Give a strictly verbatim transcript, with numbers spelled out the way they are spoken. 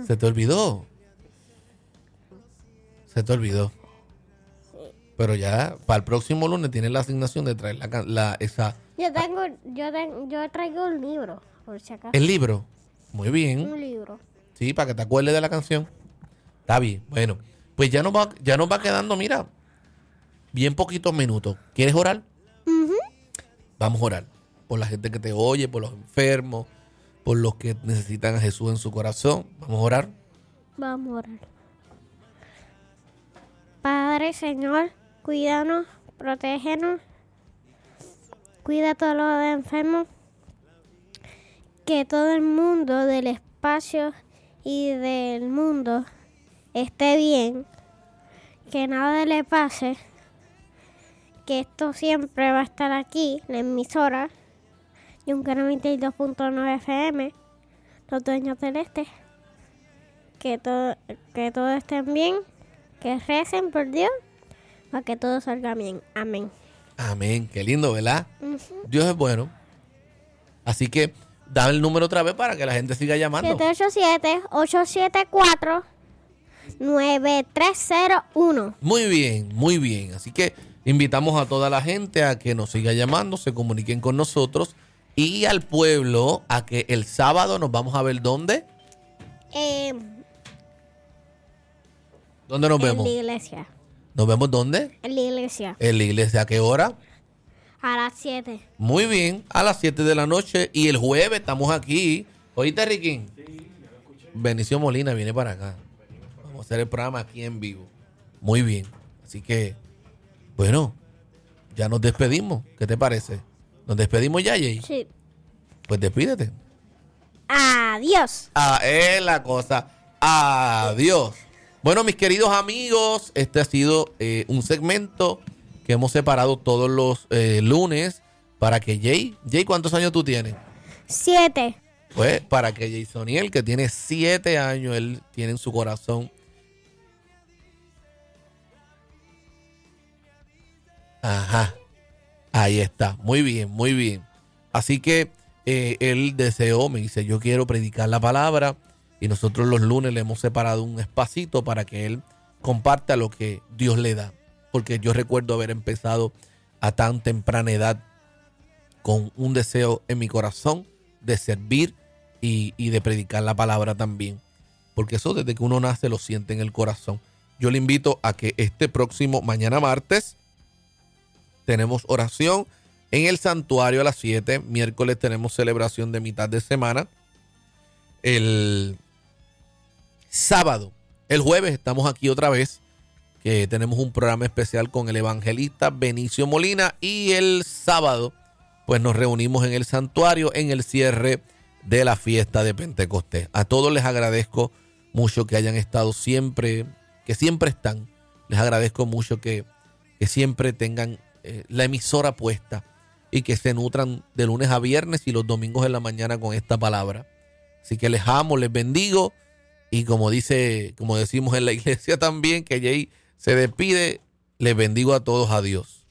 ¿Se te olvidó? Se te olvidó. Pero ya, para el próximo lunes tienes la asignación de traer la, la esa... Yo tengo, yo tengo, yo traigo un libro, por si acaso. ¿El libro? Muy bien. Un libro. Sí, para que te acuerdes de la canción. Está bien. Bueno, pues ya nos va, ya nos va quedando, mira, bien poquitos minutos. ¿Quieres orar? Uh-huh. Vamos a orar. Por la gente que te oye, por los enfermos, por los que necesitan a Jesús en su corazón. Vamos a orar. Vamos a orar. Padre, Señor, cuídanos, protégenos. Cuida a todos los enfermos. Que todo el mundo del espacio y del mundo esté bien. Que nada le pase. Que esto siempre va a estar aquí, la emisora. Yunque noventa y dos punto nueve F M. Los dueños del este. Que todo, que todos estén bien. Que recen por Dios. Para que todo salga bien. Amén. Amén. Qué lindo, ¿verdad? Uh-huh. Dios es bueno. Así que dame el número otra vez para que la gente siga llamando. siete ocho siete, ocho siete cuatro, nueve tres cero uno. Muy bien, muy bien. Así que invitamos a toda la gente a que nos siga llamando, se comuniquen con nosotros y al pueblo a que el sábado nos vamos a ver ¿dónde? Eh, ¿Dónde nos en vemos? la iglesia. ¿Nos vemos dónde? En la iglesia. En la iglesia. ¿A qué hora? A las siete. Muy bien, a las siete de la noche. Y el jueves estamos aquí. ¿Oíste, Riquín? Sí, ya lo escuché. Benicio Molina viene para acá. Vamos a hacer el programa aquí en vivo. Muy bien. Así que, bueno, ya nos despedimos. ¿Qué te parece? ¿Nos despedimos ya, Jay? Sí. Pues despídete. Adiós. Ah, es la cosa. Adiós. Bueno, mis queridos amigos, este ha sido eh, un segmento que hemos separado todos los eh, lunes para que Jay, Jay, ¿cuántos años tú tienes? Siete. Pues para que Jaysoniel, que tiene siete años, él tiene en su corazón. Ajá, ahí está, muy bien, muy bien. Así que eh, él deseó, me dice, yo quiero predicar la palabra. Y nosotros los lunes le hemos separado un espacito para que él comparta lo que Dios le da. Porque yo recuerdo haber empezado a tan temprana edad con un deseo en mi corazón de servir y, y de predicar la palabra también. Porque eso desde que uno nace lo siente en el corazón. Yo le invito a que este próximo, mañana martes, tenemos oración en el santuario a las siete. Miércoles tenemos celebración de mitad de semana. El sábado, el jueves estamos aquí otra vez, que tenemos un programa especial con el evangelista Benicio Molina, y el sábado pues nos reunimos en el santuario en el cierre de la fiesta de Pentecostés. A todos les agradezco mucho que hayan estado siempre, que siempre están, les agradezco mucho que, que siempre tengan eh, la emisora puesta y que se nutran de lunes a viernes y los domingos en la mañana con esta palabra. Así que les amo, les bendigo. Y como dice, como decimos en la iglesia también, que Jay se despide, les bendigo a todos, a Dios.